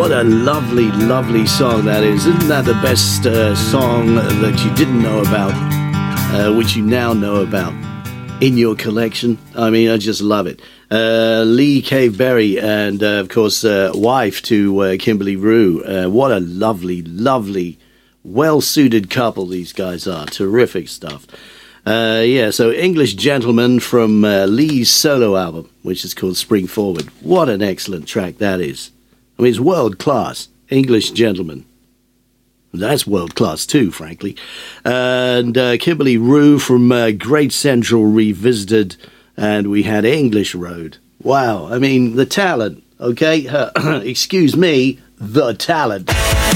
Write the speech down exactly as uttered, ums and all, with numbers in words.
What a lovely, lovely song that is. Isn't that the best uh, song that you didn't know about, uh, which you now know about in your collection? I mean, I just love it. Uh, Lee Caveberry and, uh, of course, uh, wife to uh, Kimberly Rue. Uh, what a lovely, lovely, well-suited couple these guys are. Terrific stuff. Uh, yeah, so English Gentleman from uh, Lee's solo album, which is called Spring Forward. What an excellent track that is. I mean, it's world-class. English Gentleman. That's world-class too, frankly. And uh, Kimberly Rue from uh, Great Central Revisited, and we had English Road. Wow, I mean, the talent, okay? Uh, excuse me, the talent.